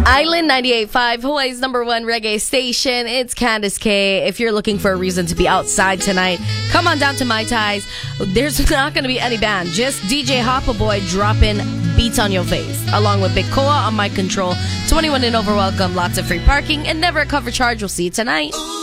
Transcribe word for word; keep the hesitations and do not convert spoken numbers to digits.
Island ninety-eight point five, Hawaii's number one reggae station. It's Candace K. If you're looking for a reason to be outside tonight, come on down to Mai Tais. There's not going to be any band, just D J Hoppa Boy dropping beats on your face, along with Big Koa on mic control. twenty-one and over welcome, lots of free parking, and never a cover charge. We'll see you tonight.